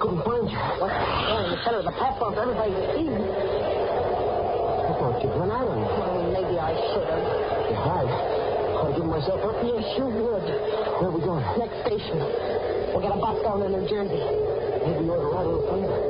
couldn't find you. Well, in the center of the platform for everybody to see. I thought you'd run out on me. Well, maybe I should have. You had. Could I give myself up? Yes, you would. Where are we going? Next station. We'll get a bus down to New Jersey. Maybe you ought to ride a little further.